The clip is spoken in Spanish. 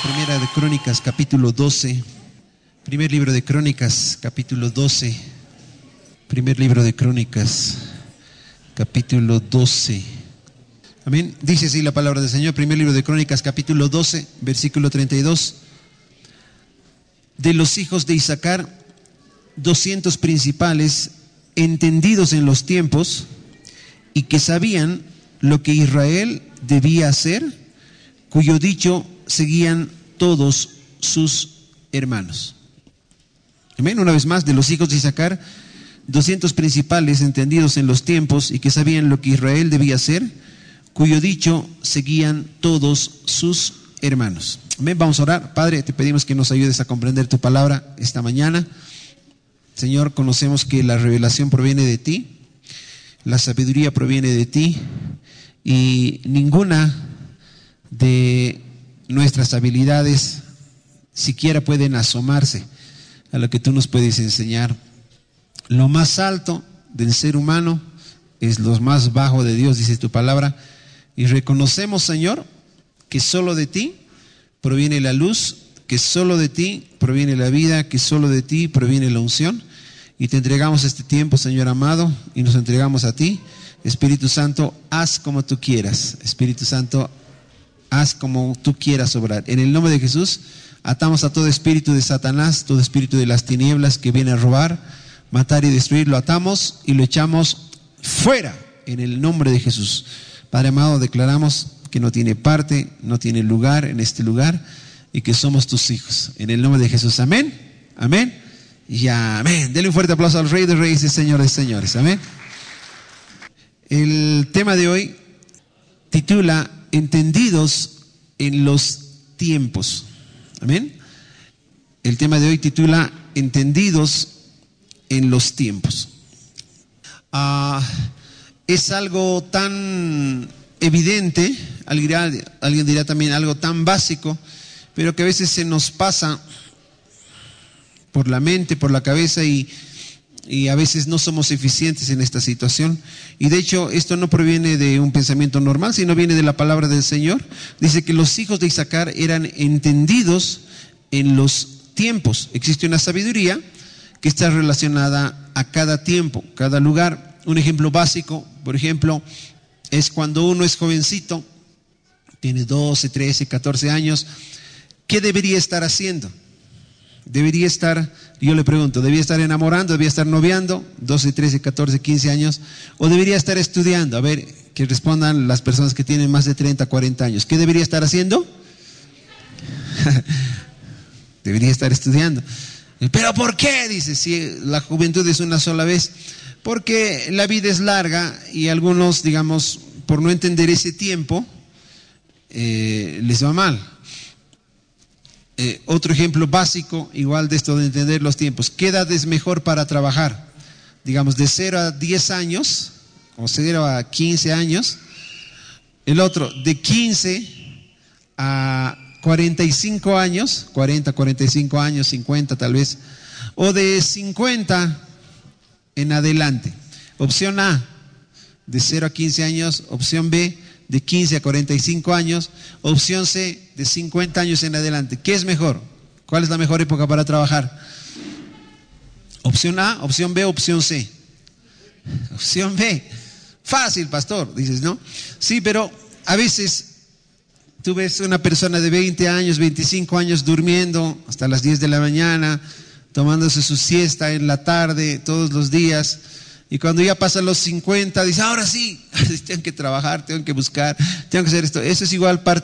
Primera de Crónicas, capítulo 12. Primer libro de Crónicas, capítulo 12. Primer libro de Crónicas, capítulo 12. Amén. Dice así la palabra del Señor. Primer libro de Crónicas, capítulo 12, versículo 32. De los hijos de Isaacar, 200 principales, entendidos en los tiempos, y que sabían lo que Israel debía hacer, cuyo dicho seguían todos sus hermanos. Amén. Una vez más, de los hijos de Isaacar, 200 principales entendidos en los tiempos y que sabían lo que Israel debía hacer, cuyo dicho seguían todos sus hermanos. Amén. Vamos a orar. Padre, te pedimos que nos ayudes a comprender tu palabra esta mañana. Señor, conocemos que la revelación proviene de ti, la sabiduría proviene de ti, y ninguna de nuestras habilidades siquiera pueden asomarse a lo que tú nos puedes enseñar. Lo más alto del ser humano es lo más bajo de Dios, dice tu palabra, y reconocemos, Señor, que solo de ti proviene la luz, que solo de ti proviene la vida, que solo de ti proviene la unción, y te entregamos este tiempo, Señor amado, y nos entregamos a ti. Espíritu Santo, haz como tú quieras. Espíritu Santo, haz como tú quieras obrar. En el nombre de Jesús, atamos a todo espíritu de Satanás, todo espíritu de las tinieblas que viene a robar, matar y destruir. Lo atamos y lo echamos fuera en el nombre de Jesús. Padre amado, declaramos que no tiene parte, no tiene lugar en este lugar y que somos tus hijos. En el nombre de Jesús, amén, amén y amén. Denle un fuerte aplauso al Rey de Reyes y Señor de Señores, amén. El tema de hoy titula Entendidos en los tiempos. Amén. El tema de hoy titula Entendidos en los tiempos. Es algo tan evidente, alguien dirá también algo tan básico, pero que a veces se nos pasa por la mente, por la cabeza y a veces no somos eficientes en esta situación. Y de hecho esto no proviene de un pensamiento normal, sino viene de la palabra del Señor. Dice que los hijos de Isaacar eran entendidos en los tiempos. Existe una sabiduría que está relacionada a cada tiempo, cada lugar. Un ejemplo básico, por ejemplo, es cuando uno es jovencito, tiene 12, 13, 14 años, ¿qué debería estar haciendo? Debería estar, yo le pregunto, ¿debería estar enamorando, debería estar noviando, 12, 13, 14, 15 años? ¿O debería estar estudiando? A ver, que respondan las personas que tienen más de 30, 40 años. ¿Qué debería estar haciendo? Debería estar estudiando. ¿Pero por qué? Dice, si la juventud es una sola vez. Porque la vida es larga y algunos, digamos, por no entender ese tiempo, les va mal. Otro ejemplo básico, igual de esto de entender los tiempos. ¿Qué edad es mejor para trabajar? Digamos, de 0 a 10 años o 0 a 15 años. El otro, de 15 a 45 años, 40, 45 años, 50 tal vez. O de 50 en adelante. Opción A, de 0 a 15 años. Opción B, de 15 a 45 años. Opción C, de 50 años en adelante. ¿Qué es mejor? ¿Cuál es la mejor época para trabajar? Opción A, opción B, opción C. Opción B. Fácil, pastor, dices, ¿no? Sí, pero a veces tú ves una persona de 20 años, 25 años durmiendo hasta las 10 de la mañana, tomándose su siesta en la tarde todos los días. Y cuando ya pasan los 50, dice, ahora sí, tengo que trabajar, tengo que buscar, tengo que hacer esto. Eso es igual parte